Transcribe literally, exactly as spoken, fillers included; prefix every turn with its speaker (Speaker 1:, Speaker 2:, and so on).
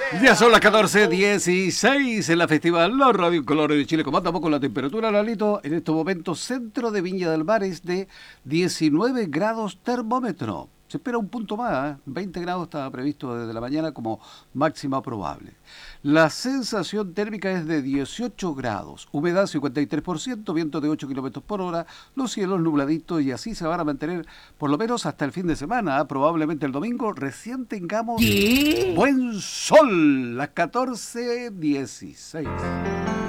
Speaker 1: Ya son las catorce dieciséis en la Festival Los Radio Colores de Chile. ¿Cómo andamos con la temperatura, Lalito? En estos momentos, centro de Viña del Mar es de diecinueve grados termómetro. Se espera un punto más, ¿eh? veinte grados estaba previsto desde la mañana como máxima probable. La sensación térmica es de dieciocho grados, humedad cincuenta y tres por ciento, viento de ocho kilómetros por hora, los cielos nubladitos y así se van a mantener por lo menos hasta el fin de semana. ¿eh? Probablemente el domingo recién tengamos
Speaker 2: ¿Qué?
Speaker 1: buen sol, las catorce dieciséis.